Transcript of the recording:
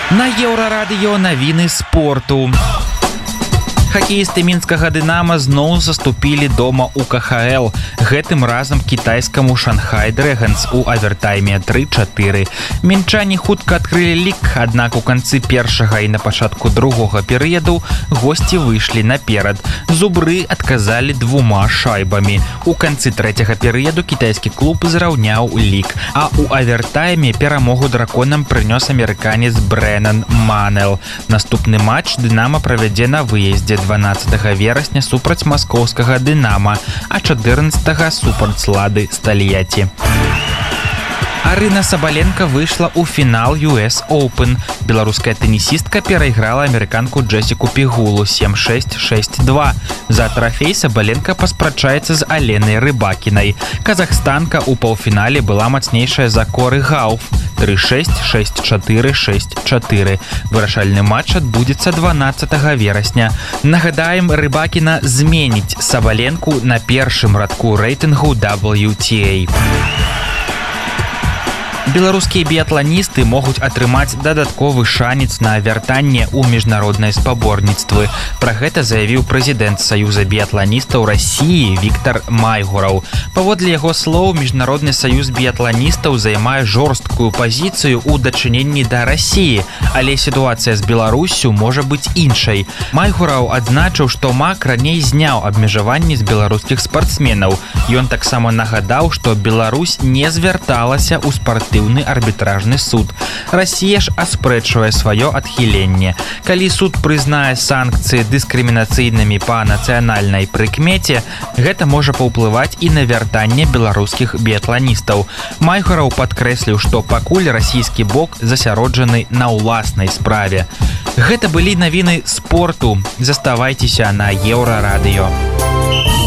На Еўрарадыё навіны спорту. Хакеісты мінскага «Дынама» зноў заступілі дома ў КХЛ. Гэтым разам кітайскаму «Шанхай Дрэгонс» у авертайме 3-4. Мінчане хутка адкрылі лік, аднак у канцы першага і на пачатку другога перыяду госці выйшлі наперад. Зубры адказалі 2 шайбамі. У канцы трэцяга перыяду кітайскі клуб зраўняў лік, а ў авертайме перамогу драконам прынёс амерыканец Брэнан Манел. Наступны матч «Дынама» правядзе на выездзе 12 верасня супраць маскоўскага «Дынама», а 14 супраць «Лады» з Тольятти. Арына Сабаленка выйшла ў фінал US Open. Беларуская тэнісістка перайграла амерыканку Джесіку Пегулу 7-6, 6-2. За трафей Сабаленка паспрачаецца з Аленай Рыбакінай. Казахстанка ў паўфінале была мацнейшая за Коры Гауф 3-6, 6-4, 6-4. Вырашальны матч адбудзецца 12 верасня. Нагадаем, Рыбакіна зменіць Сабаленку на першым радку рэйтынгу WTA. Беларускія біятланісты могуць атрымаць дадатковы шанец на вяртанне ў міжнародныя спаборніцтвы. Пра гэта заявіў прэзідэнт Саюза біятланістаў Расіі Віктар Майгураў. Паводле яго слоў, міжнародны саюз біятланістаў займае жорсткую пазіцыю ў дачыненні да Расіі, але сітуацыя з Беларуссю можа быць іншай. Майгураў адзначыў, што МАК раней зняў абмежаванні з беларускіх спартсменаў. Ён таксама нагадаў, што Беларусь не звярталася ў спартыўны арбітражны суд. Расія ж аспрэчвае сваё адхіленне. Калі суд прызнае санкцыі дыскрымінацыйнымі па нацыянальнай прыкмеце, гэта можа паўплываць і на вяртанне беларускіх біятланістаў. Майгураў падкрэсліў, што пакуль расійскі бок засяроджаны на ўласнай справе. Гэта былі навіны спорту. Заставайцеся на Еўрарадыё.